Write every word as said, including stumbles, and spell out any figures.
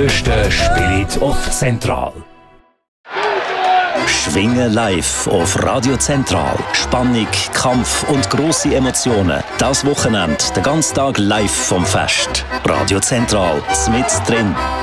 Grössten spielen auf Zentral. Schwingen live auf Radio Zentral. Spannung, Kampf und grosse Emotionen. Das Wochenende, den ganzen Tag live vom Fest. Radio Zentral, mit drin.